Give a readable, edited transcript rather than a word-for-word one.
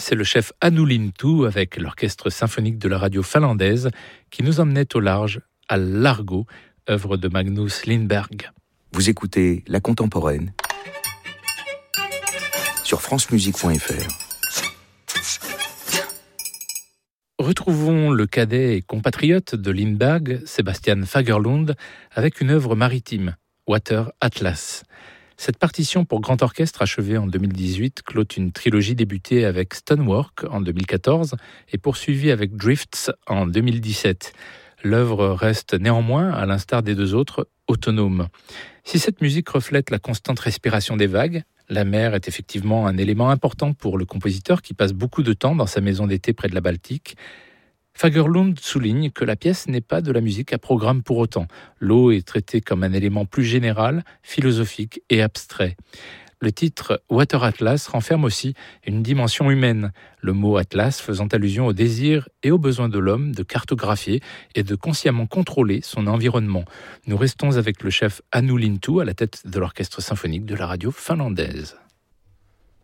c'est le chef Anu Lintu avec l'orchestre symphonique de la radio finlandaise qui nous emmenait au large à Largo, œuvre de Magnus Lindberg. Vous écoutez La Contemporaine sur francemusique.fr. Retrouvons le cadet et compatriote de Lindberg, Sebastian Fagerlund, avec une œuvre maritime, Water Atlas. Cette partition pour grand orchestre achevée en 2018 clôt une trilogie débutée avec Stonework en 2014 et poursuivie avec Drifts en 2017. L'œuvre reste néanmoins, à l'instar des deux autres, autonome. Si cette musique reflète la constante respiration des vagues, la mer est effectivement un élément important pour le compositeur qui passe beaucoup de temps dans sa maison d'été près de la Baltique. Fagerlund souligne que la pièce n'est pas de la musique à programme pour autant. L'eau est traitée comme un élément plus général, philosophique et abstrait. Le titre Water Atlas renferme aussi une dimension humaine, le mot Atlas faisant allusion au désir et au besoin de l'homme de cartographier et de consciemment contrôler son environnement. Nous restons avec le chef Anu Lintu à la tête de l'orchestre symphonique de la radio finlandaise.